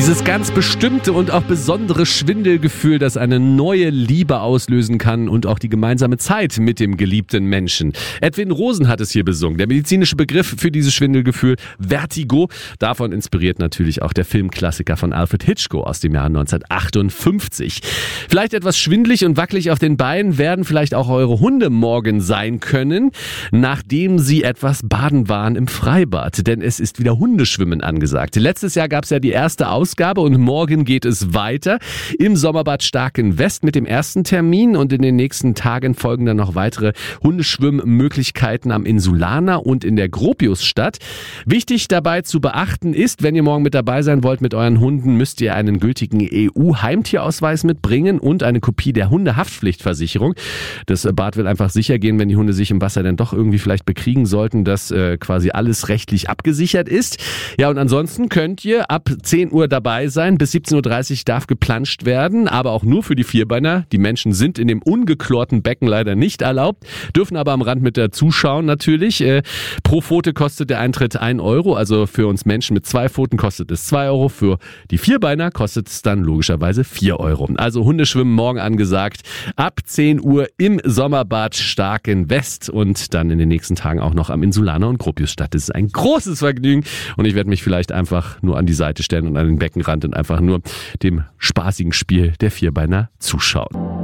Dieses ganz bestimmte und auch besondere Schwindelgefühl, das eine neue Liebe auslösen kann und auch die gemeinsame Zeit mit dem geliebten Menschen. Edwin Rosen hat es hier besungen. Der medizinische Begriff für dieses Schwindelgefühl, Vertigo. Davon inspiriert natürlich auch der Filmklassiker von Alfred Hitchcock aus dem Jahr 1958. Vielleicht etwas schwindelig und wackelig auf den Beinen werden vielleicht auch eure Hunde morgen sein können, nachdem sie etwas baden waren im Freibad. Denn es ist wieder Hundeschwimmen angesagt. Letztes Jahr gab es ja die erste Ausgabe und morgen geht es weiter im Sommerbad Starkenwest mit dem ersten Termin und in den nächsten Tagen folgen dann noch weitere Hundeschwimmmöglichkeiten am Insulaner und in der Gropiusstadt. Wichtig dabei zu beachten ist, wenn ihr morgen mit dabei sein wollt mit euren Hunden, müsst ihr einen gültigen EU-Heimtierausweis mitbringen und eine Kopie der Hundehaftpflichtversicherung. Das Bad will einfach sicher gehen, wenn die Hunde sich im Wasser dann doch irgendwie vielleicht bekriegen sollten, dass quasi alles rechtlich abgesichert ist. Ja, und ansonsten könnt ihr ab 10 Uhr dabei sein. Bis 17.30 Uhr darf geplanscht werden, aber auch nur für die Vierbeiner. Die Menschen sind in dem ungeklorten Becken leider nicht erlaubt, dürfen aber am Rand mit dazu schauen natürlich. Pro Pfote kostet der Eintritt 1 Euro, also für uns Menschen mit 2 Pfoten kostet es 2 Euro. Für die Vierbeiner kostet es dann logischerweise 4 Euro. Also Hundeschwimmen morgen angesagt, ab 10 Uhr im Sommerbad Starkenwest und dann in den nächsten Tagen auch noch am Insulaner und Gropiusstadt. Das ist ein großes Vergnügen und ich werde mich vielleicht einfach nur an die Seite stellen und an den Beckenrand und einfach nur dem spaßigen Spiel der Vierbeiner zuschauen.